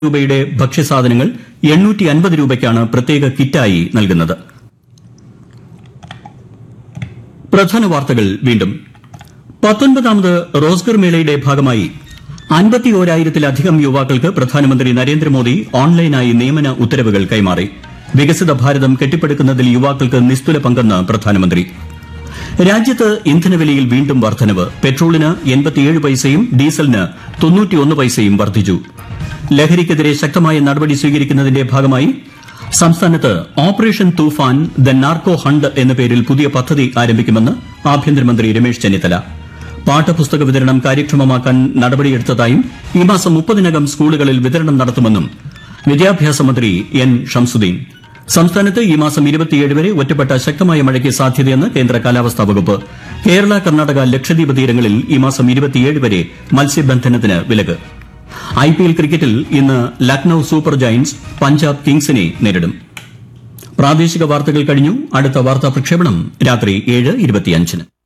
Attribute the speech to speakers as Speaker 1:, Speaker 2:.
Speaker 1: രൂപയുടെ ഭക്ഷ്യസാധനങ്ങൾ 850 രൂപയ്ക്കാണ് പ്രത്യേക കിറ്റായി നൽകുന്നത്. പ്രധാന വാർത്തകൾ വീണ്ടും. 19ാമത് റോസ്ഗർ മേളയുടെ ഭാഗമായി 51,000-ത്തിലധികം യുവാക്കൾക്ക് പ്രധാനമന്ത്രി നരേന്ദ്രമോദി ഓൺലൈനായി നിയമന ഉത്തരവുകൾ കൈമാറി. വികസിത ഭാരതം കെട്ടിപ്പടുക്കുന്നതിൽ യുവാക്കൾക്ക് നിസ്തുല പങ്കെന്ന് പ്രധാനമന്ത്രി. രാജ്യത്ത് ഇന്ധനവിലയിൽ വീണ്ടും വർധനവ്. പെട്രോളിന് 87 പൈസയും ഡീസലിന് 91 പൈസയും വർദ്ധിച്ചു. ലഹരിക്കെതിരെ ശക്തമായ നടപടി സ്വീകരിക്കുന്നതിന്റെ ഭാഗമായി സംസ്ഥാനത്ത് operation Toofan the narco hunt എന്ന പേരിൽ പുതിയ പദ്ധതി ആരംഭിക്കുമെന്ന് ആഭ്യന്തരമന്ത്രി രമേശ് ചെന്നിത്തല. പാഠപുസ്തക വിതരണം കാര്യക്ഷമമാക്കാൻ നടപടിയെടുത്തതായും ഈ മാസം 30-നകം സ്കൂളുകളിൽ വിതരണം നടത്തുമെന്നും വിദ്യാഭ്യാസ മന്ത്രി എൻ ഷംസുദ്ദീൻ. സംസ്ഥാനത്ത് ഈ മാസം 27 വരെ ഒറ്റപ്പെട്ട ശക്തമായ മഴയ്ക്ക് സാധ്യതയെന്ന് കേന്ദ്ര കാലാവസ്ഥാ വകുപ്പ്. കേരള, കർണാടക, ലക്ഷദ്വീപ് തീരങ്ങളിൽ ഈ മാസം 27 വരെ മത്സ്യബന്ധനത്തിന് വിലക്ക്. IPL ക്രിക്കറ്റിൽ ഇന്ന് ലക്നൌ സൂപ്പർ ജയന്റ്സ് പഞ്ചാബ് കിങ്സിനെ നേരിടും. പ്രാദേശിക വാർത്തകൾ കഴിഞ്ഞു. അടുത്ത വാർത്താ പ്രക്ഷേപണം രാത്രി 7:25-ന്.